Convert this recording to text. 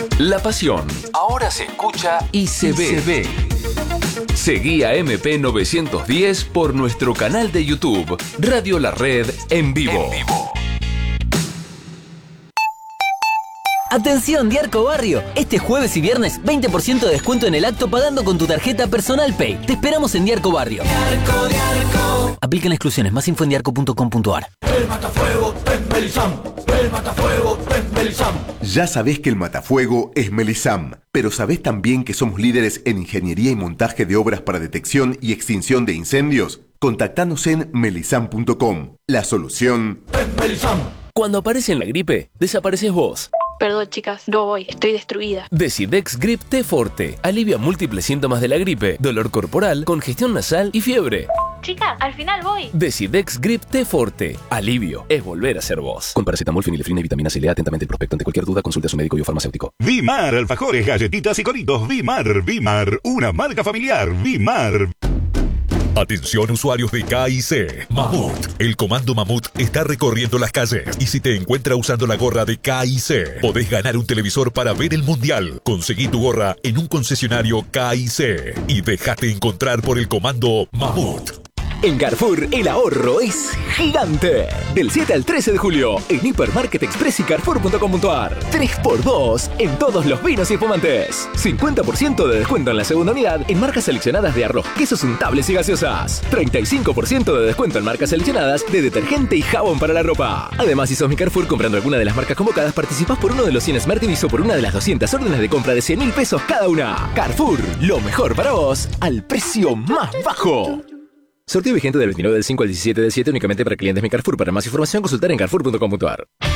La pasión ahora se escucha y se ve. Seguí a MP910 por nuestro canal de YouTube, Radio La Red en vivo. Atención, Diarco Barrio. Este jueves y viernes, 20% de descuento en el acto pagando con tu tarjeta Personal Pay. Te esperamos en Diarco Barrio. Diarco. Aplican exclusiones. Más info en diarco.com.ar. El matafuego es Melisam. El matafuego es Melisam. Ya sabés que el matafuego es Melisam, pero ¿sabés también que somos líderes en ingeniería y montaje de obras para detección y extinción de incendios? Contactanos en melisam.com. La solución es Melisam. Cuando aparece en la gripe, desapareces vos. Perdón, chicas, no voy, estoy destruida. Decidex Grip T Forte alivia múltiples síntomas de la gripe, dolor corporal, congestión nasal y fiebre. Chicas, al final voy. Decidex Grip T Forte. Alivio es volver a ser vos. Con paracetamol, fenilefrina y vitamina C. Lea atentamente el prospecto. Ante cualquier duda, consulte a su médico y o farmacéutico. Vimar, alfajores, galletitas y coritos. Vimar, una marca familiar. Vimar. Atención usuarios de KIC. Mamut. El comando Mamut está recorriendo las calles y si te encuentra usando la gorra de KIC, podés ganar un televisor para ver el mundial. Conseguí tu gorra en un concesionario KIC y dejate encontrar por el comando Mamut. En Carrefour, el ahorro es gigante. Del 7 al 13 de julio, en Hipermarket Express y Carrefour.com.ar. 3x2 en todos los vinos y espumantes. 50% de descuento en la segunda unidad en marcas seleccionadas de arroz, quesos untables y gaseosas. 35% de descuento en marcas seleccionadas de detergente y jabón para la ropa. Además, si sos mi Carrefour comprando alguna de las marcas convocadas, participás por uno de los 100 Smart TV o por una de las 200 órdenes de compra de 100.000 pesos cada una. Carrefour, lo mejor para vos, al precio más bajo. Sorteo vigente del 29 del 5 al 17 del 7 únicamente para clientes Mi Carrefour. Para más información consultar en carrefour.com.ar.